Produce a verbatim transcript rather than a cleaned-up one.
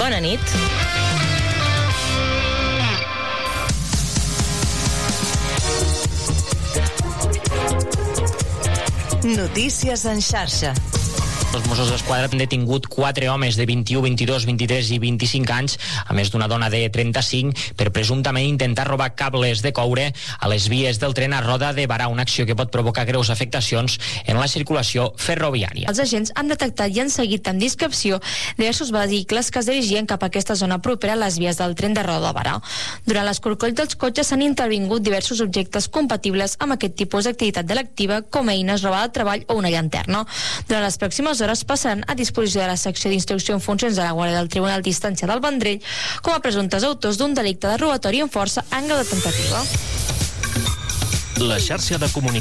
Bona nit. Notícies en xarxa. Els Mossos d'Esquadra han detingut quatre homes de vint-i-u, vint-i-dos, vint-i-tres i vint-i-cinc anys, a més d'una dona de trenta-cinc, per presumptament intentar robar cables de coure a les vies del tren a Roda de Barà, una acció que pot provocar greus afectacions en la circulació ferroviària. Els agents han detectat i han seguit amb discreció diversos vehicles que es dirigien cap a aquesta zona propera a les vies del tren de Roda de Barà. Durant l'escorcoll dels cotxes s'han intervingut diversos objectes compatibles amb aquest tipus d'activitat delictiva, com eines, roba de treball o una llanterna. Durant les pròximes hores passaran a disposició de la secció d'instrucció en funcions de la Guàrdia del Tribunal d'Instància del Vendrell com a presumptes autors d'un delicte de robatori amb força en grau de tentativa. La xarxa de comunicació